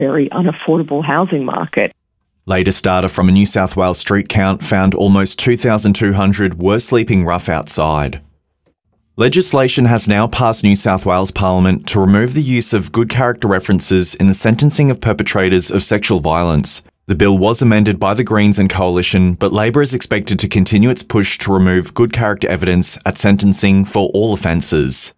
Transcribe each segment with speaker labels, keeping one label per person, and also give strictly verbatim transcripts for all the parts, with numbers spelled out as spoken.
Speaker 1: very unaffordable housing market.
Speaker 2: Latest data from a New South Wales street count found almost two thousand two hundred were sleeping rough outside. Legislation has now passed New South Wales Parliament to remove the use of good character references in the sentencing of perpetrators of sexual violence. The bill was amended by the Greens and Coalition, but Labor is expected to continue its push to remove good character evidence at sentencing for all offences.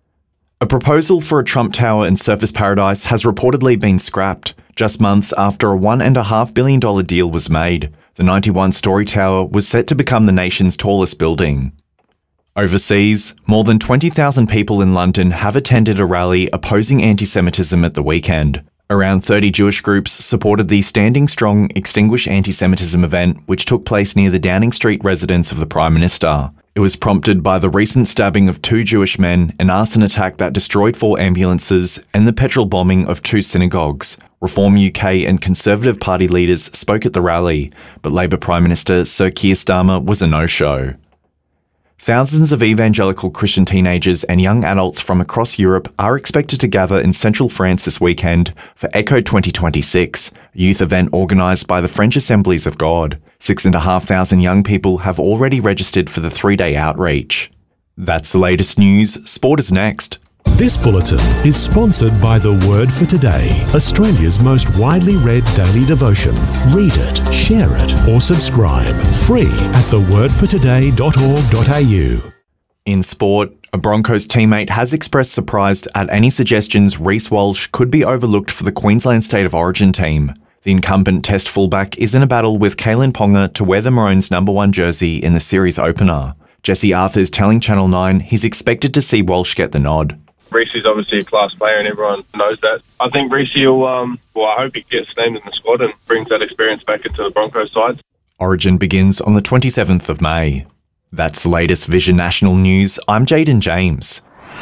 Speaker 2: A proposal for a Trump Tower in Surfers Paradise has reportedly been scrapped, just months after a one point five billion dollars deal was made. The ninety-one storey tower was set to become the nation's tallest building. Overseas, more than twenty thousand people in London have attended a rally opposing anti-Semitism at the weekend. Around thirty Jewish groups supported the Standing Strong Extinguish Anti-Semitism event, which took place near the Downing Street residence of the Prime Minister. It was prompted by the recent stabbing of two Jewish men, an arson attack that destroyed four ambulances, and the petrol bombing of two synagogues. Reform U K and Conservative Party leaders spoke at the rally, but Labor Prime Minister Sir Keir Starmer was a no-show. Thousands of evangelical Christian teenagers and young adults from across Europe are expected to gather in central France this weekend for Echo twenty twenty-six, a youth event organised by the French Assemblies of God. Six and a half thousand young people have already registered for the three-day outreach. That's the latest news. Sport is next.
Speaker 3: This bulletin is sponsored by The Word for Today, Australia's most widely read daily devotion. Read it, share it, or subscribe. Free at the word for today dot org dot a u.
Speaker 2: In sport, a Broncos teammate has expressed surprise at any suggestions Reece Walsh could be overlooked for the Queensland State of Origin team. The incumbent Test fullback is in a battle with Kalen Ponga to wear the Maroons' number one jersey in the series opener. Jesse Arthur's telling Channel nine he's expected to see Walsh get the nod.
Speaker 4: Reece is obviously a class player and everyone knows that. I think Reece will, um, well, I hope he gets named in the squad and brings that experience back into the Broncos side.
Speaker 2: Origin begins on the twenty-seventh of May. That's the latest Vision National News. I'm Jaden James.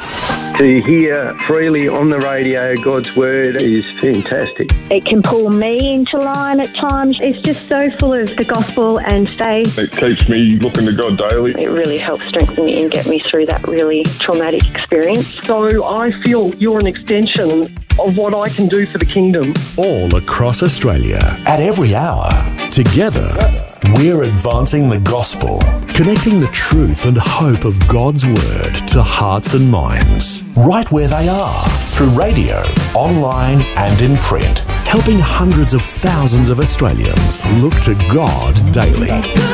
Speaker 5: To hear freely on the radio God's word is fantastic.
Speaker 6: It can pull me into line at times. It's just so full of the gospel and faith.
Speaker 7: It keeps me looking to God daily.
Speaker 6: It really helps strengthen me and get me through that really traumatic experience.
Speaker 8: So I feel you're an extension of what I can do for the kingdom.
Speaker 3: All across Australia, at every hour. Together, we're advancing the gospel, connecting the truth and hope of God's word to hearts and minds, right where they are, through radio, online and in print, helping hundreds of thousands of Australians look to God daily.